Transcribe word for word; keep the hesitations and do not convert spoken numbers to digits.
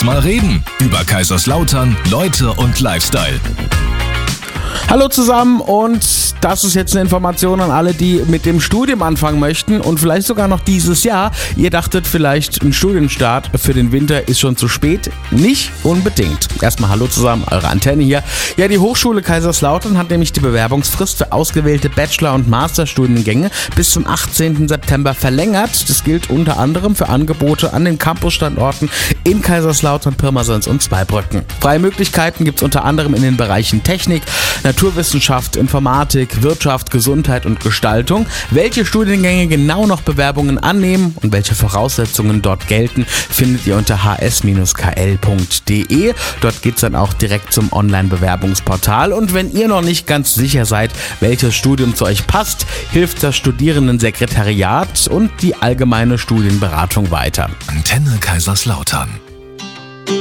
Lass mal reden über Kaiserslautern, Leute und Lifestyle. Hallo zusammen, und das ist jetzt eine Information an alle, die mit dem Studium anfangen möchten und vielleicht sogar noch dieses Jahr. Ihr dachtet vielleicht, ein Studienstart für den Winter ist schon zu spät. Nicht unbedingt. Erstmal hallo zusammen, eure Antenne hier. Ja, die Hochschule Kaiserslautern hat nämlich die Bewerbungsfrist für ausgewählte Bachelor- und Masterstudiengänge bis zum achtzehnten September verlängert. Das gilt unter anderem für Angebote an den Campusstandorten in Kaiserslautern, Pirmasens und Zweibrücken. Freie Möglichkeiten gibt es unter anderem in den Bereichen Technik, Naturwissenschaft, Informatik, Wirtschaft, Gesundheit und Gestaltung. Welche Studiengänge genau noch Bewerbungen annehmen und welche Voraussetzungen dort gelten, findet ihr unter h s Bindestrich k l punkt d e. Dort geht es dann auch direkt zum Online-Bewerbungsportal. Und wenn ihr noch nicht ganz sicher seid, welches Studium zu euch passt, hilft das Studierendensekretariat und die allgemeine Studienberatung weiter. Antenne Kaiserslautern.